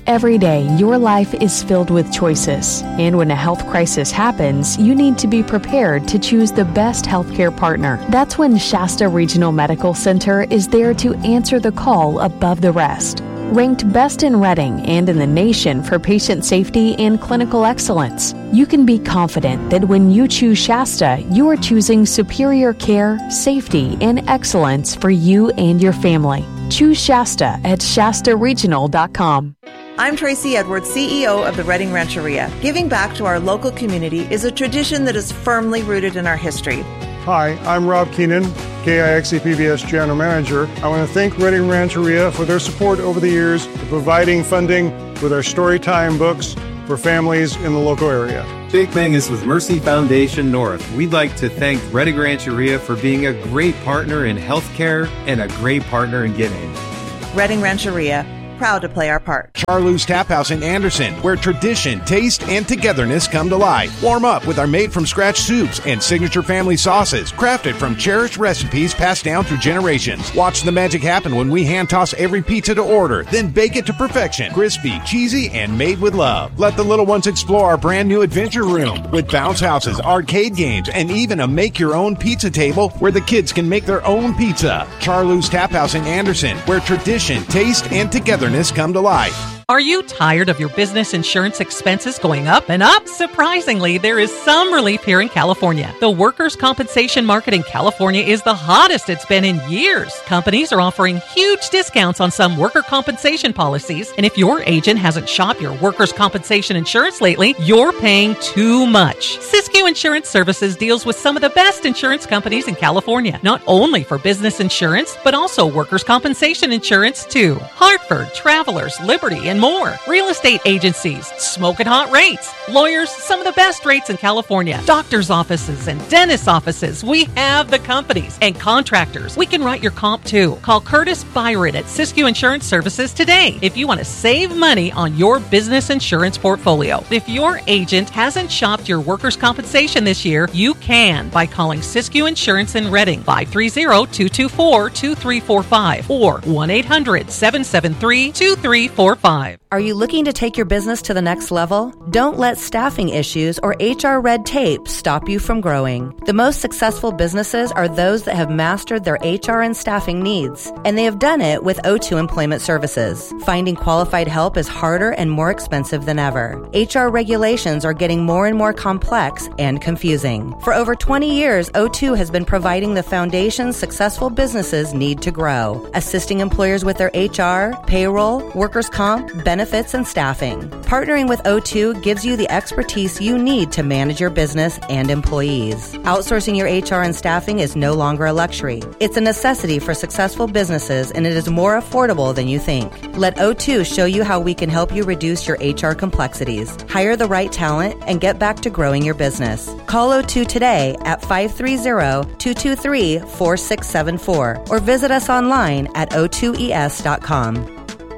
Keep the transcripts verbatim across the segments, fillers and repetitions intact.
Every day, your life is filled with choices. And when a health crisis happens, you need to be prepared to choose the best healthcare partner. That's when Shasta Regional Medical Center is there to answer the call above the rest. Ranked best in Reading and in the nation for patient safety and clinical excellence, you can be confident that when you choose Shasta, you are choosing superior care, safety, and excellence for you and your family. Choose Shasta at shasta regional dot com. I'm Tracy Edwards, C E O of the Reading Rancheria. Giving back to our local community is a tradition that is firmly rooted in our history. Hi, I'm Rob Keenan, K I X E P B S General Manager. I want to thank Reading Rancheria for their support over the years in providing funding with our Storytime books for families in the local area. Jake Mangus with Mercy Foundation North. We'd like to thank Reading Rancheria for being a great partner in healthcare and a great partner in giving. Reading Rancheria, proud to play our part. Charlou's Tap House in Anderson, where tradition, taste, and togetherness come to life. Warm up with our made-from-scratch soups and signature family sauces, crafted from cherished recipes passed down through generations. Watch the magic happen when we hand-toss every pizza to order, then bake it to perfection. Crispy, cheesy, and made with love. Let the little ones explore our brand-new adventure room with bounce houses, arcade games, and even a make-your-own pizza table where the kids can make their own pizza. Charlou's Tap House in Anderson, where tradition, taste, and togetherness come to life. Are you tired of your business insurance expenses going up and up? Surprisingly, there is some relief here in California. The workers' compensation market in California is the hottest it's been in years. Companies are offering huge discounts on some worker compensation policies, and if your agent hasn't shopped your workers' compensation insurance lately, you're paying too much. Siskiyou Insurance Services deals with some of the best insurance companies in California, not only for business insurance, but also workers' compensation insurance too. Hartford, Travelers, Liberty, and more. Real estate agencies, smoking hot rates. Lawyers, some of the best rates in California. Doctors' offices and dentist offices. We have the companies. And contractors. We can write your comp too. Call Curtis Byron at Siskiyou Insurance Services today if you want to save money on your business insurance portfolio. If your agent hasn't shopped your workers' compensation this year, you can by calling Siskiyou Insurance in Reading, five three zero, two two four, two three four five or one eight hundred, seven seven three, two three four five. Are you looking to take your business to the next level? Don't let staffing issues or H R red tape stop you from growing. The most successful businesses are those that have mastered their H R and staffing needs, and they have done it with O two Employment Services. Finding qualified help is harder and more expensive than ever. H R regulations are getting more and more complex and confusing. For over twenty years, O two has been providing the foundation successful businesses need to grow, assisting employers with their H R, payroll, workers' comp, benefits, and staffing. Partnering with O two gives you the expertise you need to manage your business and employees. Outsourcing your H R and staffing is no longer a luxury. It's a necessity for successful businesses, and it is more affordable than you think. Let O two show you how we can help you reduce your H R complexities, hire the right talent, and get back to growing your business. Call O two today at five three zero, two two three, four six seven four or visit us online at o two e s dot com.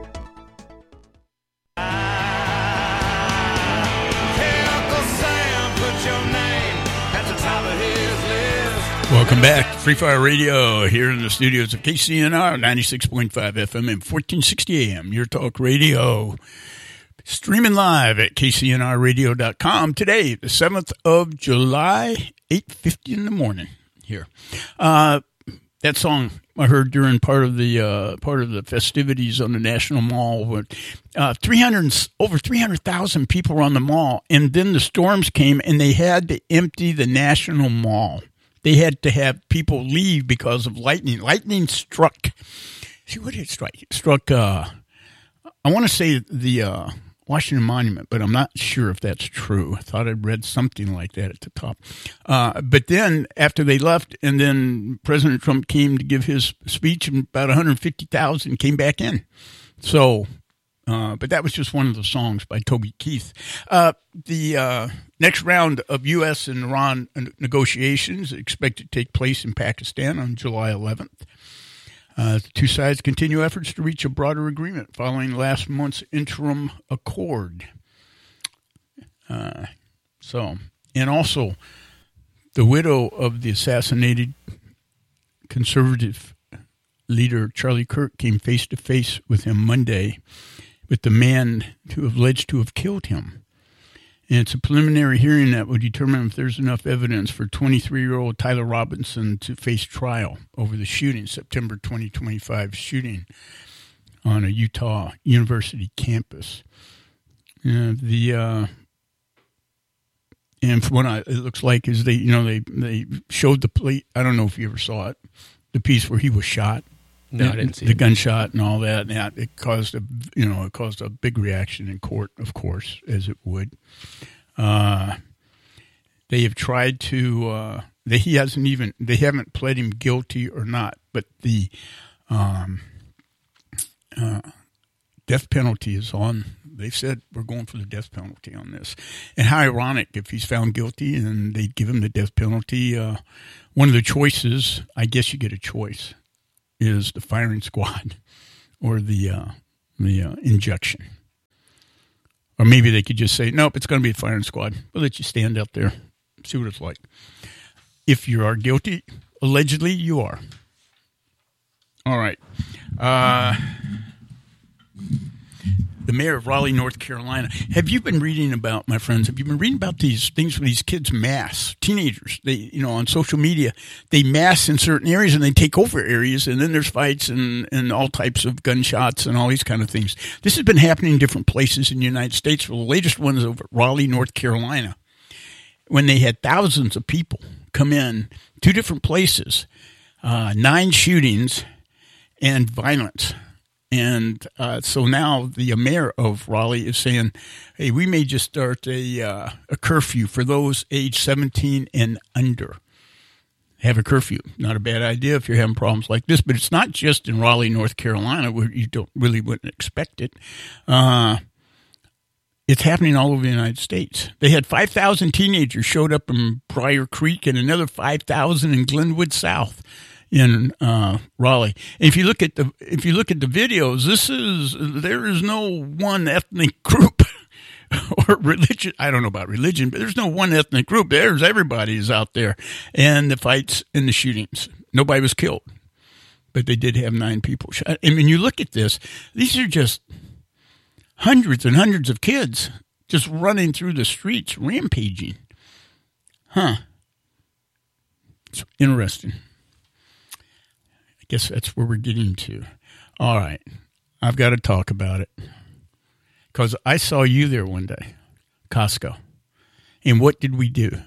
Welcome back to Free Fire Radio here in the studios of K C N R ninety-six point five F M and fourteen sixty A M, your talk radio. Streaming live at k c n r radio dot com today, the seventh of July, eight fifty in the morning here. Uh, that song I heard during part of the uh, part of the festivities on the National Mall. With, uh, three hundred over three hundred thousand people were on the mall, and then the storms came, and they had to empty the National Mall. They had to have people leave because of lightning. Lightning struck. See, what did it strike? It struck, uh, I want to say the uh, Washington Monument, but I'm not sure if that's true. I thought I'd read something like that at the top. Uh, but then after they left, and then President Trump came to give his speech, and about one hundred fifty thousand came back in. So, uh, but that was just one of the songs by Toby Keith. Uh, the uh, next round of U S and Iran negotiations is expected to take place in Pakistan on July eleventh. Uh, the two sides continue efforts to reach a broader agreement following last month's interim accord. Uh, so, and also, the widow of the assassinated conservative leader Charlie Kirk came face to face with him Monday with the man who alleged to have killed him. And it's a preliminary hearing that will determine if there's enough evidence for twenty-three-year-old Tyler Robinson to face trial over the shooting, September twenty twenty-five shooting on a Utah University campus. Uh, the uh, and from what I, it looks like is they, you know, they they showed the plate. I don't know if you ever saw it, the piece where he was shot. No, the, I didn't see the it. gunshot and all that. And that it caused a, you know, it caused a big reaction in court, of course, as it would. Uh, they have tried to. Uh, they, he hasn't even. They haven't pled him guilty or not. But the um, uh, death penalty is on. They said we're going for the death penalty on this. And how ironic if he's found guilty and they give him the death penalty. Uh, one of the choices, I guess you get a choice, is the firing squad or the uh, the uh, injection. Or maybe they could just say, nope, it's going to be a firing squad. We'll let you stand out there, see what it's like. If you are guilty, allegedly you are. All right. Uh, the mayor of Raleigh, North Carolina. Have you been reading about, my friends, have you been reading about these things where these kids mass, teenagers, they, you know, on social media, they mass in certain areas and they take over areas, and then there's fights and, and all types of gunshots and all these kind of things. This has been happening in different places in the United States. Well, the latest one is over at Raleigh, North Carolina, when they had thousands of people come in, two different places, uh, nine shootings and violence. And uh, so now the mayor of Raleigh is saying, hey, we may just start a uh, a curfew for those age seventeen and under. Have a curfew. Not a bad idea if you're having problems like this. But it's not just in Raleigh, North Carolina, where you don't really wouldn't expect it. Uh, it's happening all over the United States. They had five thousand teenagers showed up in Briar Creek and another five thousand in Glenwood South in uh, Raleigh. And if you look at the if you look at the videos, this is there is no one ethnic group or religion. I don't know about religion, but there's no one ethnic group. There's everybody is out there, and the fights and the shootings. Nobody was killed, but they did have nine people shot. I mean, you look at this; these are just hundreds and hundreds of kids just running through the streets, rampaging. Huh? It's interesting. Guess that's where we're getting to. All right. I've got to talk about it. Because I saw you there one day, Costco. And what did we do?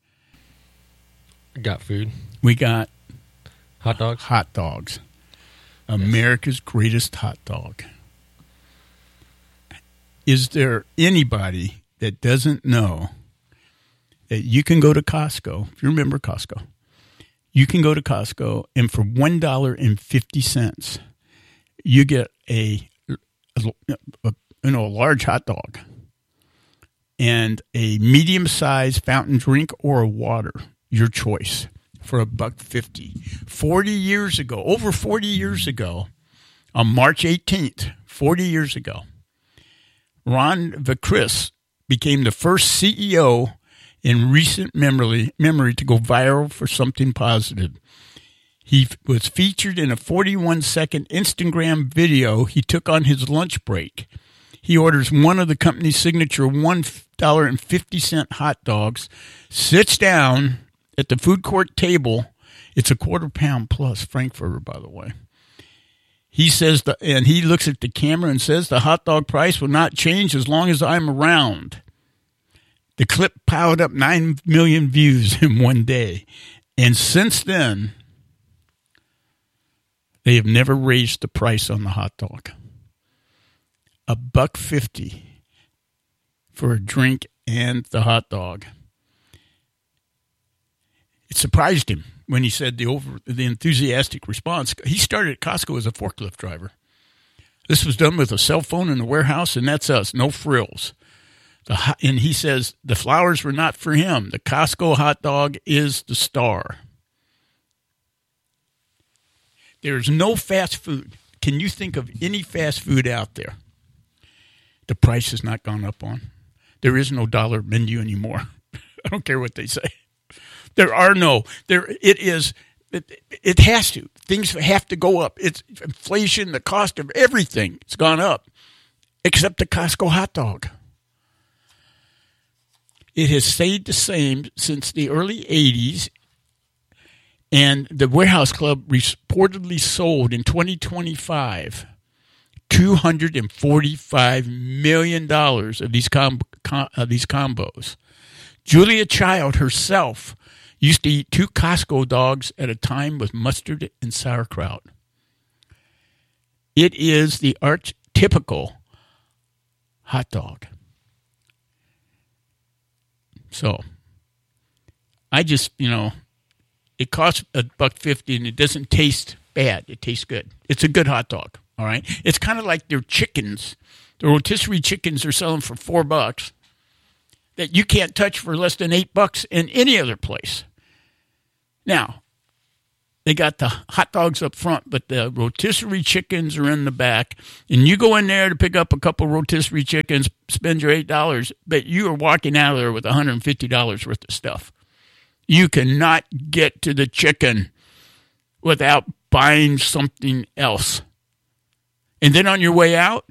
Got food. We got hot dogs. Hot dogs. America's greatest hot dog. Is there anybody that doesn't know that you can go to Costco, if you remember Costco, you can go to Costco, and for one dollar and fifty cents, you get a, a, a you know a large hot dog and a medium-sized fountain drink or a water, your choice, for a buck fifty. Forty years ago, over forty years ago, on March eighteenth, forty years ago, Ron Vacris became the first C E O in recent memory, memory to go viral for something positive. He was featured in a forty-one second Instagram video he took on his lunch break. He orders one of the company's signature one dollar and fifty cent hot dogs, sits down at the food court table. It's a quarter pound plus Frankfurter, by the way. He says, the, and he looks at the camera and says, the hot dog price will not change as long as I'm around. The clip piled up nine million views in one day. And since then, they have never raised the price on the hot dog. A buck fifty for a drink and the hot dog. It surprised him when he said the over the enthusiastic response. He started at Costco as a forklift driver. This was done with a cell phone in the warehouse, and that's us, no frills. The, and he says the flowers were not for him. The Costco hot dog is the star. There's no fast food. Can you think of any fast food out there the price has not gone up on? There is no dollar menu anymore. I don't care what they say. There are no. There it is. It, it has to. Things have to go up. It's inflation, the cost of everything. It's gone up. except the Costco hot dog. It has stayed the same since the early eighties, and the Warehouse Club reportedly sold in twenty twenty-five two hundred forty-five million dollars of these com- com- uh, these combos. Julia Child herself used to eat two Costco dogs at a time with mustard and sauerkraut. It is the archetypical hot dog. So, I just, you know, it costs a buck fifty and it doesn't taste bad. It tastes good. It's a good hot dog, all right? It's kind of like their chickens. The rotisserie chickens are selling for four bucks that you can't touch for less than eight bucks in any other place. Now, they got the hot dogs up front, but the rotisserie chickens are in the back. And you go in there to pick up a couple rotisserie chickens, spend your eight dollars, but you are walking out of there with one hundred fifty dollars worth of stuff. You cannot get to the chicken without buying something else. And then on your way out,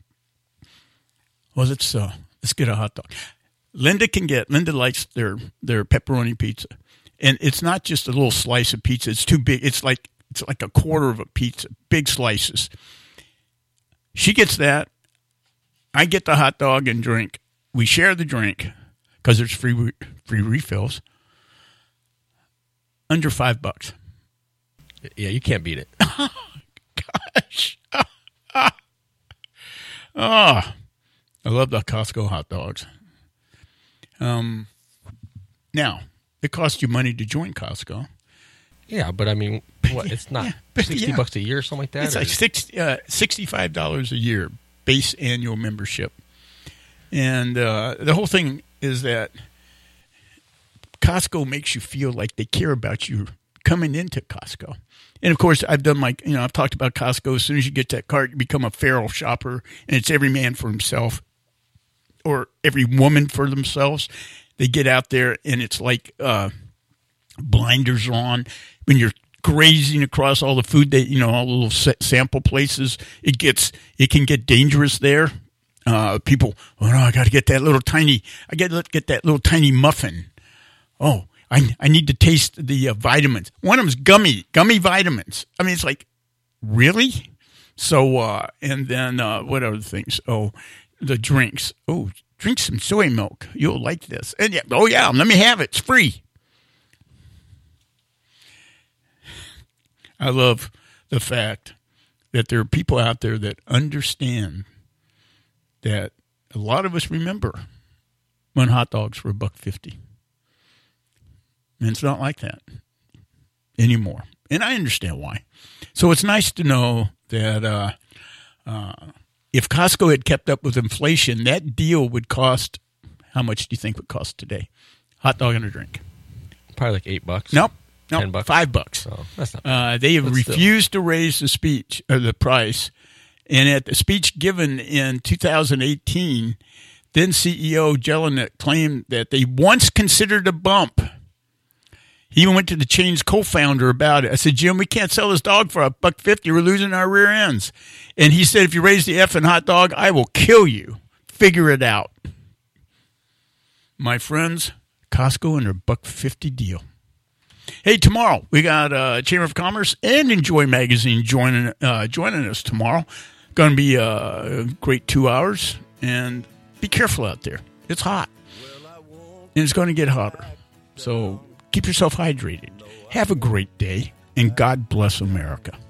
well, let's, uh, let's get a hot dog. Linda can get, Linda likes their, their pepperoni pizza. And it's not just a little slice of pizza. It's too big. It's like it's like a quarter of a pizza, big slices. She gets that. I get the hot dog and drink. We share the drink because there's free free refills. Under five bucks. Yeah, you can't beat it. Oh, gosh. Oh, I love the Costco hot dogs. Um, now. It costs you money to join Costco. Yeah, but I mean, what? It's not yeah, sixty yeah. bucks a year or something like that? It's or? like sixty, uh, sixty-five dollars a year, base annual membership. And uh, the whole thing is that Costco makes you feel like they care about you coming into Costco. And, of course, I've done my, you know, I've talked about Costco. As soon as you get that cart, you become a feral shopper, and it's every man for himself or every woman for themselves. They get out there, and it's like uh, blinders on. When you're grazing across all the food, that you know, all the little sample places, it gets it can get dangerous there. Uh, people, oh no, I got to get that little tiny. I got to get that little tiny muffin. Oh, I I need to taste the uh, vitamins. One of them's gummy gummy vitamins. I mean, it's like really. So uh, and then uh, what other things? Oh, the drinks. Oh. Drink some soy milk. You'll like this. And yeah, oh, yeah, let me have it. It's free. I love the fact that there are people out there that understand that a lot of us remember when hot dogs were a buck fifty. And it's not like that anymore. And I understand why. So it's nice to know that uh, uh, if Costco had kept up with inflation, that deal would cost, how much do you think it would cost today? Hot dog and a drink. Probably like eight bucks. Nope. Nope. Ten bucks. Five bucks. So that's not uh, they have but refused still. to raise the speech or the price. And at the speech given in two thousand eighteen, then C E O Jelinek claimed that they once considered a bump. He even went to the chain's co-founder about it. I said, Jim, we can't sell this dog for a buck fifty. We're losing our rear ends. And he said, if you raise the effing hot dog, I will kill you. Figure it out. My friends, Costco and their buck fifty deal. Hey, tomorrow we got uh, Chamber of Commerce and Enjoy Magazine joining uh, joining us tomorrow. Going to be a great two hours. And be careful out there. It's hot. And it's going to get hotter. So keep yourself hydrated. Have a great day, and God bless America.